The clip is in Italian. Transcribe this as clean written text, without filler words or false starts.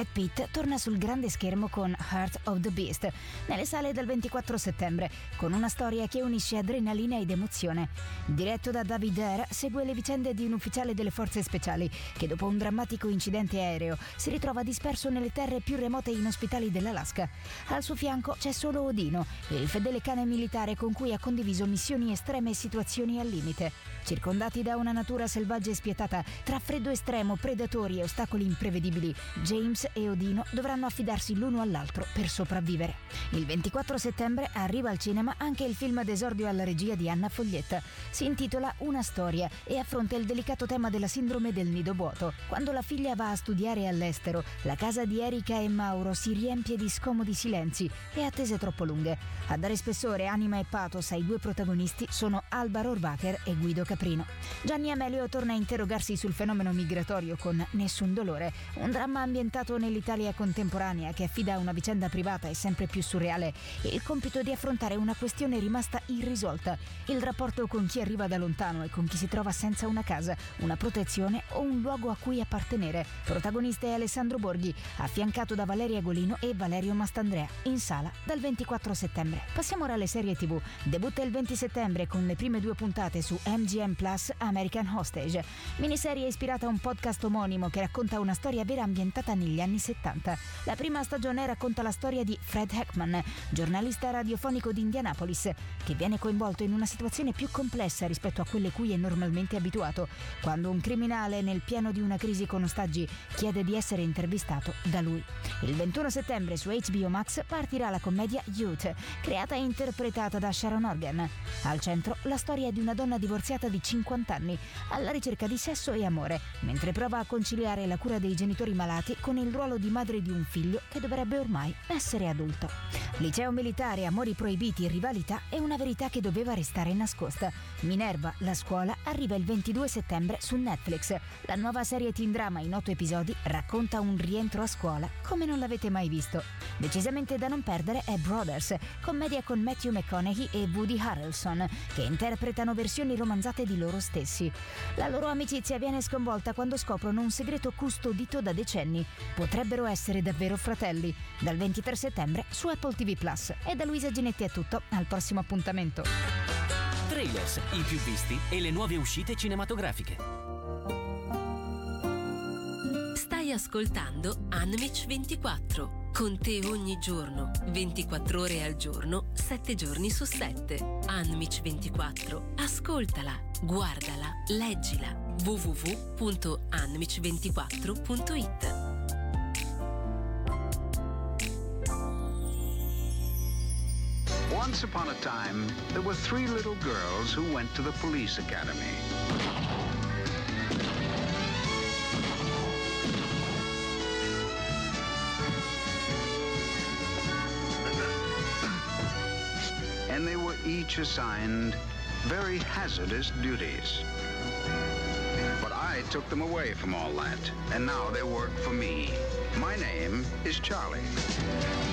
Brad Pitt torna sul grande schermo con Heart of the Beast, nelle sale dal 24 settembre, con una storia che unisce adrenalina ed emozione. Diretto da David Ayer, segue le vicende di un ufficiale delle forze speciali che dopo un drammatico incidente aereo si ritrova disperso nelle terre più remote e inospitali dell'Alaska. Al suo fianco c'è solo Odino, il fedele cane militare con cui ha condiviso missioni estreme e situazioni al limite. Circondati da una natura selvaggia e spietata, tra freddo estremo, predatori e ostacoli imprevedibili, James e Odino dovranno affidarsi l'uno all'altro per sopravvivere. Il 24 settembre arriva al cinema anche il film d'esordio alla regia di Anna Foglietta. Si intitola Una storia e affronta il delicato tema della sindrome del nido vuoto. Quando la figlia va a studiare all'estero, la casa di Erika e Mauro si riempie di scomodi silenzi e attese troppo lunghe. A dare spessore, anima e pathos ai due protagonisti sono Alba Rohrwacher e Guido Caprino. Gianni Amelio torna a interrogarsi sul fenomeno migratorio con Nessun dolore, un dramma ambientato nell'Italia contemporanea che affida a una vicenda privata e sempre più surreale il compito di affrontare una questione rimasta irrisolta: il rapporto con chi arriva da lontano e con chi si trova senza una casa, una protezione o un luogo a cui appartenere. Protagonista è Alessandro Borghi, affiancato da Valeria Golino e Valerio Mastandrea, in sala dal 24 settembre. Passiamo ora alle serie TV. Debutta il 20 settembre con le prime 2 puntate su MGM Plus American Hostage, miniserie ispirata a un podcast omonimo che racconta una storia vera ambientata negli anni 70. La prima stagione racconta la storia di Fred Heckman, giornalista radiofonico di Indianapolis, che viene coinvolto in una situazione più complessa rispetto a quelle cui è normalmente abituato, quando un criminale nel pieno di una crisi con ostaggi chiede di essere intervistato da lui. Il 21 settembre su HBO Max partirà la commedia Youth, creata e interpretata da Sharon Horgan. Al centro la storia di una donna divorziata di 50 anni, alla ricerca di sesso e amore, mentre prova a conciliare la cura dei genitori malati con il ruolo di madre di un figlio che dovrebbe ormai essere adulto. Liceo militare, amori proibiti e rivalità è una verità che doveva restare nascosta. Minerva, la scuola, arriva il 22 settembre su Netflix. La nuova serie teen drama in 8 episodi racconta un rientro a scuola come non l'avete mai visto. Decisamente da non perdere è Brothers, commedia con Matthew McConaughey e Woody Harrelson, che interpretano versioni romanzate di loro stessi. La loro amicizia viene sconvolta quando scoprono un segreto custodito da decenni. Potrebbero essere davvero fratelli. Dal 23 settembre su Apple TV Plus. E da Luisa Ginetti è tutto, al prossimo appuntamento. Trailers, i più visti e le nuove uscite cinematografiche. Stai ascoltando Unmich 24. Con te ogni giorno, 24 ore al giorno, 7 giorni su 7. Unmich 24. Ascoltala, guardala, leggila. www.unmich24.it. Once upon a time, there were 3 little girls who went to the police academy. And they were each assigned very hazardous duties. But I took them away from all that, and now they work for me. My name is Charlie.